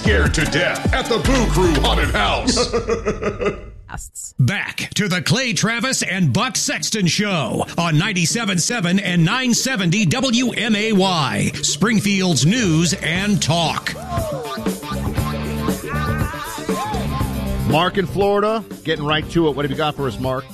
scared to death at the Boo Crew Haunted House. Back to the Clay Travis and Buck Sexton Show on 97.7 and 970 WMAY, Springfield's News and Talk. Mark in Florida, getting right to it. What have you got for us, Mark?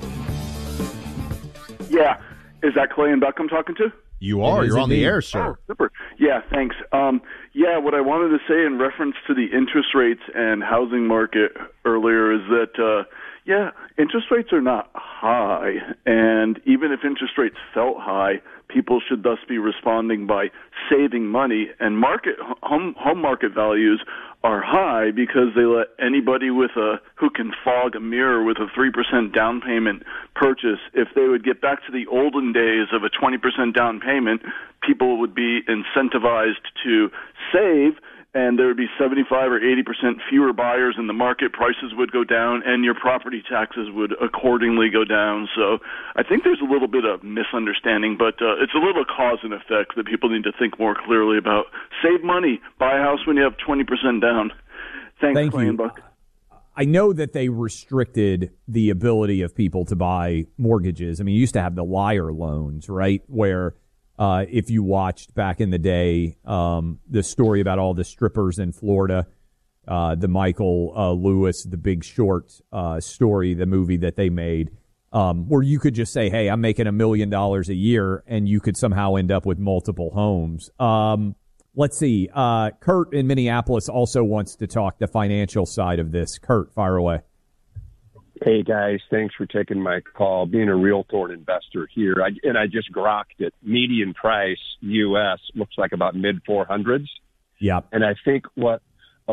Yeah. Is that Clay and Buck I'm talking to? You are. You're on the air, sir. Oh, super. Yeah, thanks. What I wanted to say in reference to the interest rates and housing market earlier is that, interest rates are not high. And even if interest rates felt high, people should thus be responding by saving money. And home market values are high because they let anybody who can fog a mirror with a 3% down payment purchase. If they would get back to the olden days of a 20% down payment, people would be incentivized to save, and there would be 75 or 80% fewer buyers in the market. Prices would go down, and your property taxes would accordingly go down. So I think there's a little bit of misunderstanding, but it's a little cause and effect that people need to think more clearly about. Save money. Buy a house when you have 20% down. Thank you. Buck. I know that they restricted the ability of people to buy mortgages. I mean, you used to have the liar loans, right, where if you watched back in the day, the story about all the strippers in Florida, the Michael Lewis, The Big Short story, the movie that they made, where you could just say, hey, I'm making $1 million a year, and you could somehow end up with multiple homes. Let's see. Kurt in Minneapolis also wants to talk the financial side of this. Kurt, fire away. Hey, guys, thanks for taking my call. Being a realtor and investor here, I just grokked it. Median price, U.S., looks like about mid-400s. Yeah. And I think what's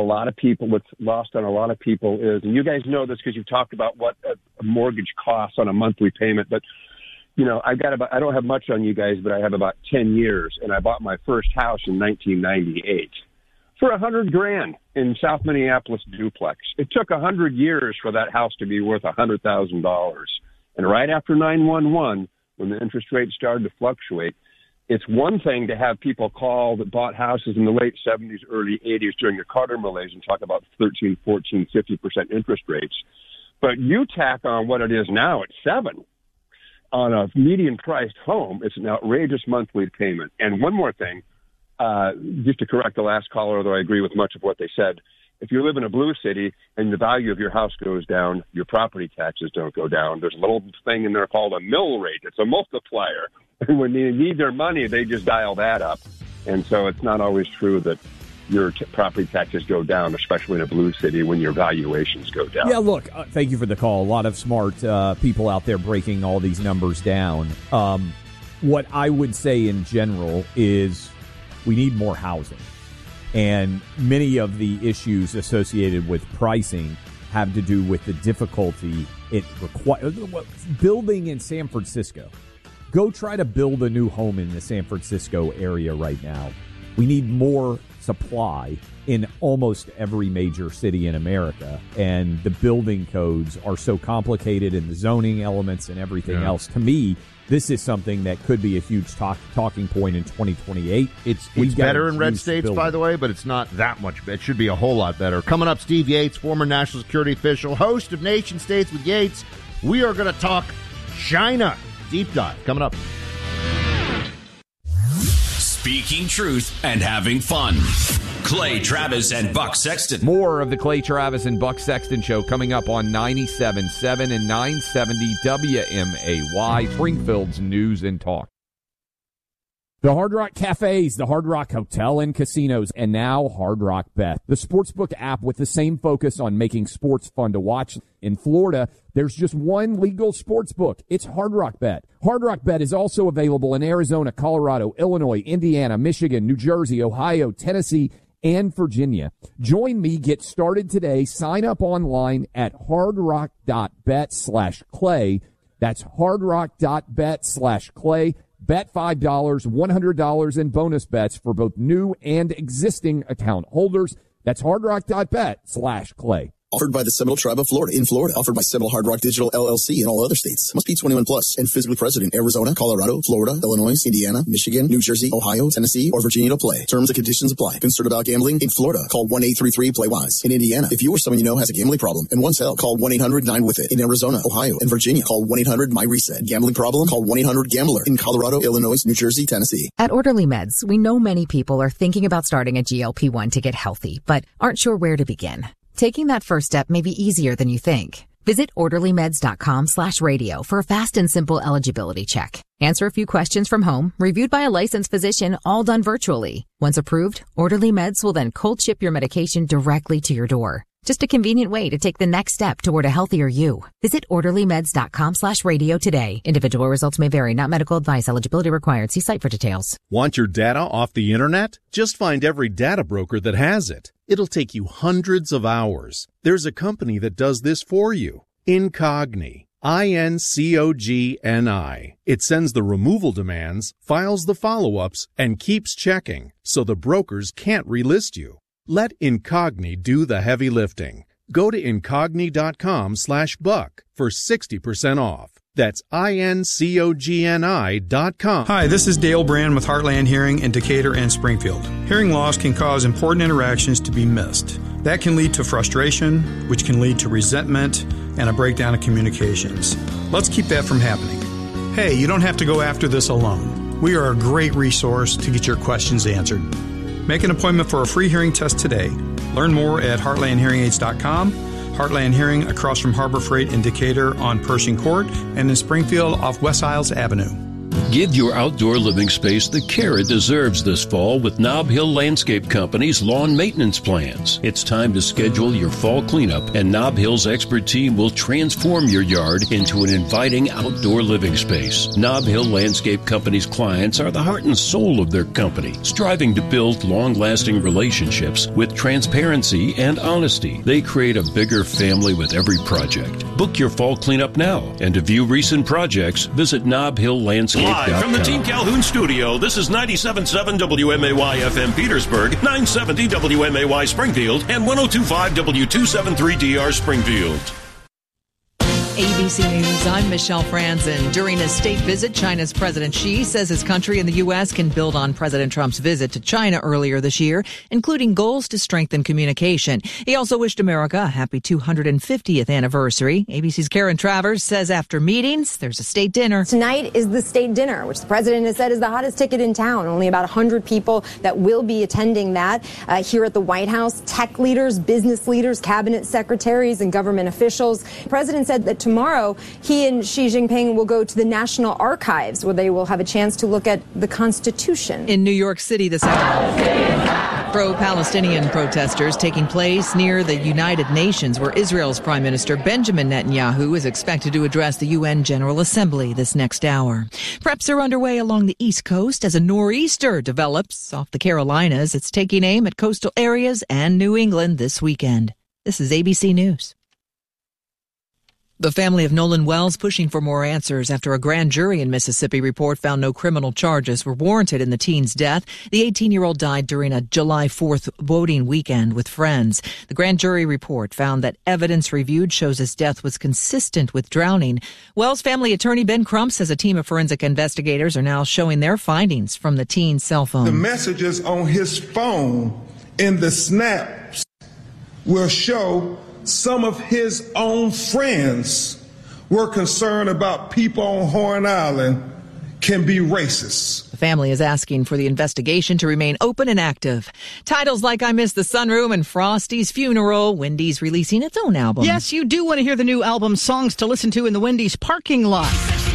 lost on a lot of people is, and you guys know this because you've talked about what a mortgage costs on a monthly payment, but, I don't have much on you guys, but I have about 10 years, and I bought my first house in 1998. For $100,000 in South Minneapolis duplex. It took 100 years for that house to be worth $100,000. And right after 9/11, when the interest rate started to fluctuate, it's one thing to have people call that bought houses in the late 70s, early 80s during the Carter malaise and talk about 13, 14, 50% interest rates. But you tack on what it is now at 7 on a median priced home, it's an outrageous monthly payment. And one more thing. Just to correct the last caller, although I agree with much of what they said, if you live in a blue city and the value of your house goes down, your property taxes don't go down. There's a little thing in there called a mill rate. It's a multiplier. And when they need their money, they just dial that up. And so it's not always true that your property taxes go down, especially in a blue city when your valuations go down. Yeah, look, thank you for the call. A lot of smart people out there breaking all these numbers down. What I would say in general is we need more housing. And many of the issues associated with pricing have to do with the difficulty it requires. Building in San Francisco. Go try to build a new home in the San Francisco area right now. We need more supply in almost every major city in America. And the building codes are so complicated, and the zoning elements and everything else. To me, this is something that could be a huge talking point in 2028. It's better in red states, by the way, but it's not that much. It should be a whole lot better. Coming up, Steve Yates, former national security official, host of Nation States with Yates. We are going to talk China. Deep dive coming up. Speaking truth and having fun. Clay Travis and Buck Sexton. More of the Clay Travis and Buck Sexton Show coming up on 97.7 and 970 WMAY, Springfield's News and Talk. The Hard Rock Cafes, the Hard Rock Hotel and Casinos, and now Hard Rock Bet, the sportsbook app with the same focus on making sports fun to watch. In Florida, there's just one legal sportsbook. It's Hard Rock Bet. Hard Rock Bet is also available in Arizona, Colorado, Illinois, Indiana, Michigan, New Jersey, Ohio, Tennessee, and Virginia. Join me. Get started today. Sign up online at hardrock.bet/clay. That's hardrock.bet/clay. Bet $5, $100 in bonus bets for both new and existing account holders. That's hardrock.bet/clay. Offered by the Seminole Tribe of Florida in Florida. Offered by Seminole Hard Rock Digital LLC in all other states. Must be 21 plus and physically present in Arizona, Colorado, Florida, Illinois, Indiana, Michigan, New Jersey, Ohio, Tennessee, or Virginia to play. Terms and conditions apply. Concerned about gambling? In Florida, call 1-833-PLAY-WISE. In Indiana, if you or someone you know has a gambling problem and wants help, call 1-800-9-WITH-IT. In Arizona, Ohio, and Virginia, call 1-800-MY-RESET. Gambling problem? Call 1-800-GAMBLER. In Colorado, Illinois, New Jersey, Tennessee. At Orderly Meds, we know many people are thinking about starting a GLP-1 to get healthy, but aren't sure where to begin. Taking that first step may be easier than you think. Visit orderlymeds.com/radio for a fast and simple eligibility check. Answer a few questions from home, reviewed by a licensed physician, all done virtually. Once approved, Orderly Meds will then cold ship your medication directly to your door. Just a convenient way to take the next step toward a healthier you. Visit orderlymeds.com/radio today. Individual results may vary, not medical advice. Eligibility required. See site for details. Want your data off the internet? Just find every data broker that has it. It'll take you hundreds of hours. There's a company that does this for you. Incogni. INCOGNI. It sends the removal demands, files the follow-ups, and keeps checking, so the brokers can't relist you. Let Incogni do the heavy lifting. Go to incogni.com/buck for 60% off. That's INCOGNI.com. Hi, this is Dale Brand with Heartland Hearing in Decatur and Springfield. Hearing loss can cause important interactions to be missed. That can lead to frustration, which can lead to resentment and a breakdown of communications. Let's keep that from happening. Hey, you don't have to go after this alone. We are a great resource to get your questions answered. Make an appointment for a free hearing test today. Learn more at heartlandhearingaids.com. Heartland Hearing across from Harbor Freight in Decatur on Pershing Court and in Springfield off West Isles Avenue. Give your outdoor living space the care it deserves this fall with Nob Hill Landscape Company's lawn maintenance plans. It's time to schedule your fall cleanup, and Nob Hill's expert team will transform your yard into an inviting outdoor living space. Nob Hill Landscape Company's clients are the heart and soul of their company, striving to build long-lasting relationships with transparency and honesty. They create a bigger family with every project. Book your fall cleanup now, and to view recent projects, visit Nob Hill Landscape. Live from the Team Calhoun studio, this is 97.7 WMAY FM Petersburg, 970 WMAY Springfield, and 102.5 W273DR Springfield. ABC News, I'm Michelle Franzen. During a state visit, China's President Xi says his country and the U.S. can build on President Trump's visit to China earlier this year, including goals to strengthen communication. He also wished America a happy 250th anniversary. ABC's Karen Travers says after meetings, there's a state dinner. Tonight is the state dinner, which the president has said is the hottest ticket in town. Only about 100 people that will be attending that here at the White House. Tech leaders, business leaders, cabinet secretaries, and government officials. The president said that tomorrow, he and Xi Jinping will go to the National Archives, where they will have a chance to look at the Constitution. In New York City this afternoon, pro-Palestinian protesters taking place near the United Nations, where Israel's Prime Minister Benjamin Netanyahu is expected to address the UN General Assembly this next hour. Preps are underway along the East Coast as a nor'easter develops off the Carolinas. It's taking aim at coastal areas and New England this weekend. This is ABC News. The family of Nolan Wells pushing for more answers after a grand jury in Mississippi report found no criminal charges were warranted in the teen's death. The 18-year-old died during a July 4th voting weekend with friends. The grand jury report found that evidence reviewed shows his death was consistent with drowning. Wells' family attorney Ben Crump says a team of forensic investigators are now showing their findings from the teen's cell phone. The messages on his phone in the snaps will show some of his own friends were concerned about people on Horn Island can be racist. The family is asking for the investigation to remain open and active. Titles like I Miss the Sunroom and Frosty's Funeral. Wendy's releasing its own album. Yes, you do want to hear the new album Songs to Listen to in the Wendy's parking lot.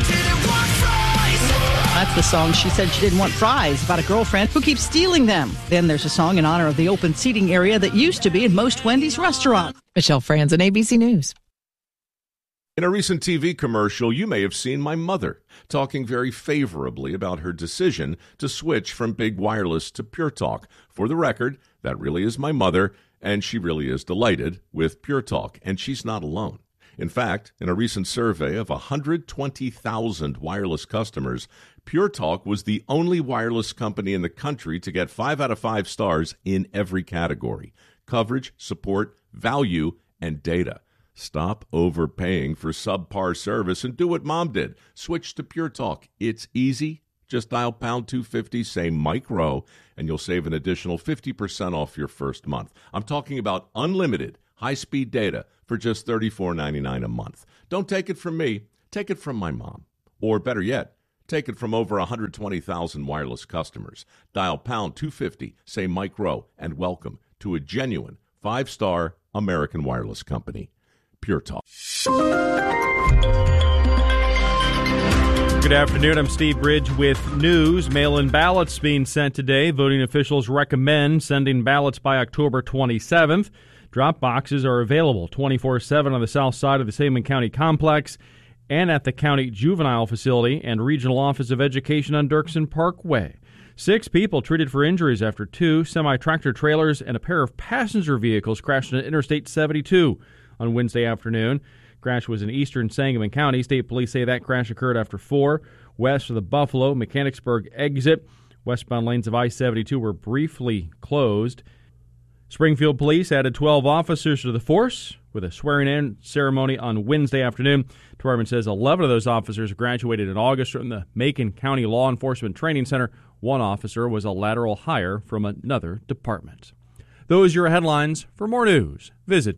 That's the song She Said She Didn't Want Fries, about a girlfriend who keeps stealing them. Then there's a song in honor of the open seating area that used to be in most Wendy's restaurants. Michelle Franzen, ABC News. In a recent TV commercial, you may have seen my mother talking very favorably about her decision to switch from Big Wireless to Pure Talk. For the record, that really is my mother, and she really is delighted with Pure Talk, and she's not alone. In fact, in a recent survey of 120,000 wireless customers, Pure Talk was the only wireless company in the country to get 5 out of 5 stars in every category: coverage, support, value, and data. Stop overpaying for subpar service and do what Mom did. Switch to Pure Talk. It's easy. Just dial pound 250, say Mike Rowe, and you'll save an additional 50% off your first month. I'm talking about unlimited high-speed data for just $34.99 a month. Don't take it from me. Take it from my mom. Or better yet, take it from over 120,000 wireless customers. Dial pound 250, say Mike Rowe, and welcome to a genuine 5-star American wireless company. Pure Talk. Good afternoon. I'm Steve Bridge with news. Mail-in ballots being sent today. Voting officials recommend sending ballots by October 27th. Drop boxes are available 24/7 on the south side of the Sangamon County Complex and at the County Juvenile Facility and Regional Office of Education on Dirksen Parkway. 6 people treated for injuries after 2 semi-tractor trailers and a pair of passenger vehicles crashed on Interstate 72 on Wednesday afternoon. Crash was in eastern Sangamon County. State police say that crash occurred after 4 west of the Buffalo Mechanicsburg exit. Westbound lanes of I-72 were briefly closed. Springfield police added 12 officers to the force with a swearing-in ceremony on Wednesday afternoon. The department says 11 of those officers graduated in August from the Macon County Law Enforcement Training Center. 1 officer was a lateral hire from another department. Those are your headlines. For more news, visit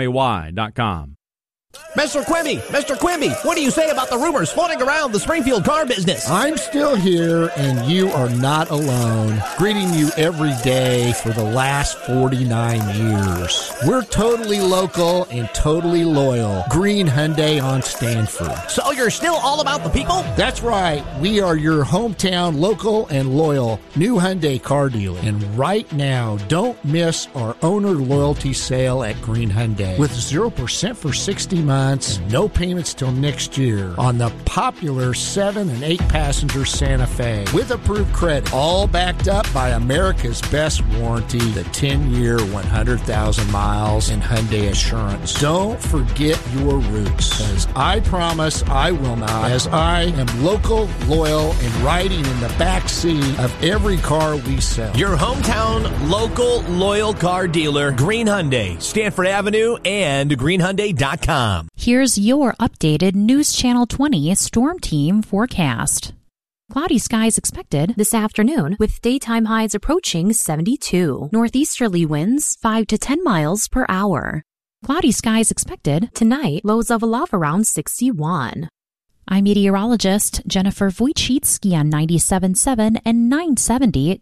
WMAY.com. Mr. Quimby, what do you say about the rumors floating around the Springfield car business? I'm still here, and you are not alone. Greeting you every day for the last 49 years. We're totally local and totally loyal. Green Hyundai on Stanford. So you're still all about the people? That's right. We are your hometown local and loyal new Hyundai car dealer. And right now, don't miss our owner loyalty sale at Green Hyundai. With 0% for 60 months and no payments till next year on the popular 7 and 8 passenger Santa Fe with approved credit, all backed up by America's best warranty, the 10-year 100,000 miles and Hyundai Assurance. Don't forget your roots, because I promise I will not, as I am local, loyal, and riding in the back seat of every car we sell. Your hometown local loyal car dealer, Green Hyundai, Stanford Avenue and greenhyundai.com. Here's your updated News Channel 20 Storm Team forecast. Cloudy skies expected this afternoon with daytime highs approaching 72. Northeasterly winds 5 to 10 miles per hour. Cloudy skies expected tonight, lows of around 61. I'm meteorologist Jennifer Wojcicki on 97.7 and 970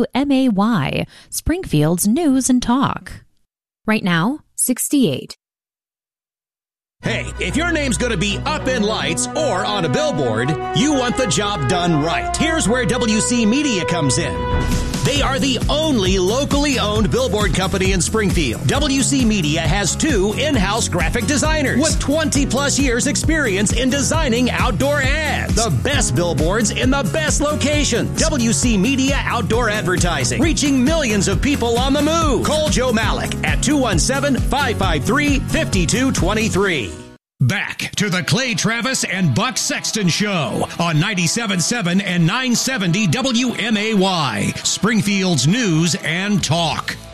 WMAY, Springfield's News and Talk. Right now, 68. Hey, if your name's going to be up in lights or on a billboard, you want the job done right. Here's where WC Media comes in. They are the only locally owned billboard company in Springfield. WC Media has 2 in-house graphic designers with 20-plus years experience in designing outdoor ads. The best billboards in the best locations. WC Media Outdoor Advertising, reaching millions of people on the move. Call Joe Malik at 217-553-5223. Back to the Clay Travis and Buck Sexton Show on 97.7 and 970 WMAY, Springfield's News and Talk.